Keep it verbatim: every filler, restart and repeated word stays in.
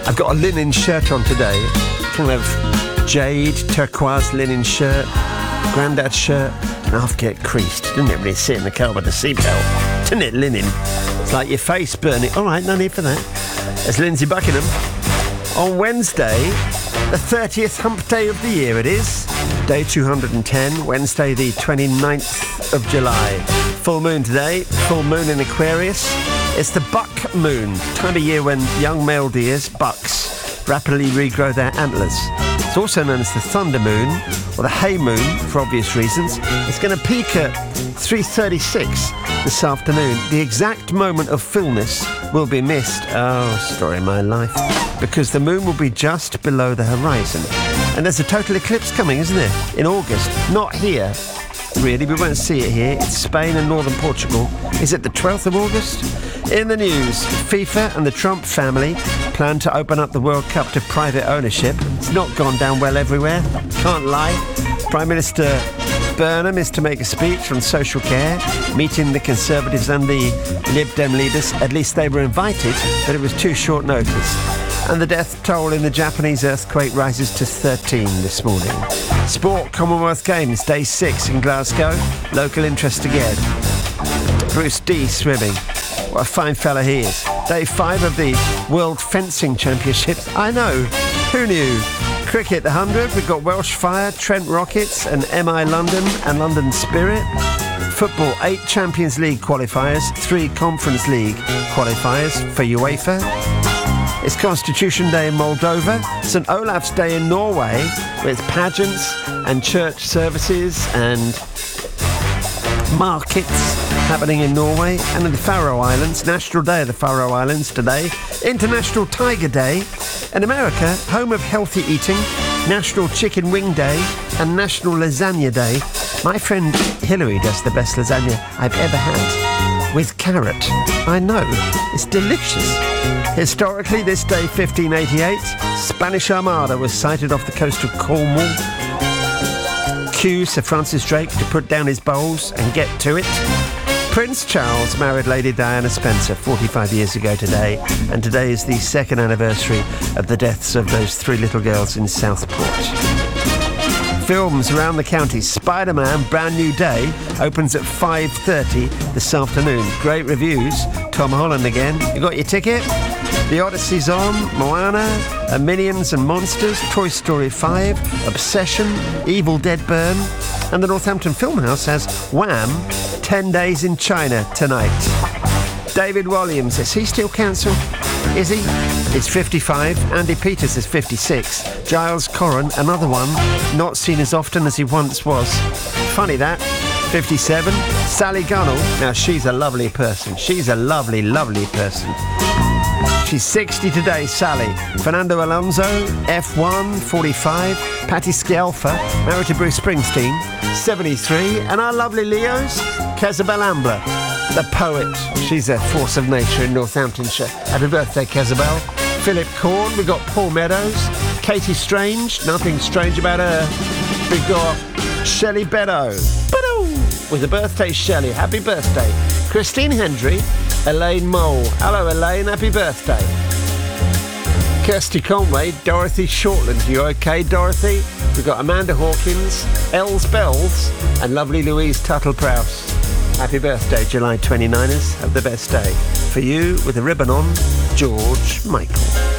I've got a linen shirt on today, kind of jade, turquoise linen shirt, granddad's shirt, and half get creased. Didn't it really sit in the car with the seatbelt? Didn't it, linen? It's like your face burning. All right, no need for that. There's Lindsay Buckingham. On Wednesday, the thirtieth hump day of the year it is. Day two hundred ten, Wednesday the twenty-ninth of July. Full moon today, full moon in Aquarius. It's the buck moon, time of year when young male deers, bucks, rapidly regrow their antlers. It's also known as the thunder moon, or the hay moon, for obvious reasons. It's going to peak at three thirty-six this afternoon. The exact moment of fullness will be missed. Oh, story of my life. Because the moon will be just below the horizon. And there's a total eclipse coming, isn't there? In August. Not here. Really, we won't see it here. It's Spain and northern Portugal. Is it the twelfth of August? In the news, FIFA and the Trump family plan to open up the World Cup to private ownership. It's not gone down well everywhere. Can't lie. Prime Minister Burnham is to make a speech on social care, meeting the Conservatives and the Lib Dem leaders. At least they were invited, but it was too short notice. And the death toll in the Japanese earthquake rises to thirteen this morning. Sport, Commonwealth Games, day six in Glasgow. Local interest again. Bruce D swimming. What a fine fella he is. Day five of the World Fencing Championships. I know. Who knew? Cricket, the one hundred. We've got Welsh Fire, Trent Rockets and M I London and London Spirit. Football, eight Champions League qualifiers, three Conference League qualifiers for UEFA. It's Constitution Day in Moldova, Saint Olaf's Day in Norway, with pageants and church services and markets happening in Norway, and in the Faroe Islands, National Day of the Faroe Islands today, International Tiger Day, in America, home of healthy eating, National Chicken Wing Day, and National Lasagna Day. My friend Hillary does the best lasagna I've ever had, with carrot. I know, it's delicious. Historically, this day, fifteen eighty-eight, Spanish Armada was sighted off the coast of Cornwall. Cue Sir Francis Drake to put down his bowls and get to it. Prince Charles married Lady Diana Spencer forty-five years ago today, and today is the second anniversary of the deaths of those three little girls in Southport. Films around the county. Spider-Man Brand New Day opens at five thirty this afternoon. Great reviews. Tom Holland again. You got your ticket? The Odyssey's on. Moana, uh, Minions and Monsters, Toy Story five, Obsession, Evil Dead Burn, and the Northampton Filmhouse has Wham! ten days in China tonight. David Williams, is he still cancelled? Is he? He's fifty-five. Andy Peters is fifty-six. Giles Corran, another one, not seen as often as he once was. Funny that. fifty-seven. Sally Gunnell, now she's a lovely person. She's a lovely, lovely person. She's sixty today, Sally. Fernando Alonso, F one, forty-five. Patti Scialfa, married to Bruce Springsteen, seventy-three. And our lovely Leos, Kezabel Ambler, the poet. She's a force of nature in Northamptonshire. Happy birthday, Kezabel. Philip Corn, we've got Paul Meadows. Katie Strange, nothing strange about her. We've got Shelley Beddoe. Beddoe! With a birthday, Shelley. Happy birthday. Christine Hendry, Elaine Mole. Hello, Elaine. Happy birthday. Kirsty Conway, Dorothy Shortland. You okay, Dorothy? We've got Amanda Hawkins, Els Bells, and lovely Louise Tuttle-Prowse. Happy birthday, July twenty-niners. Have the best day. For you, with a ribbon on, George Michael.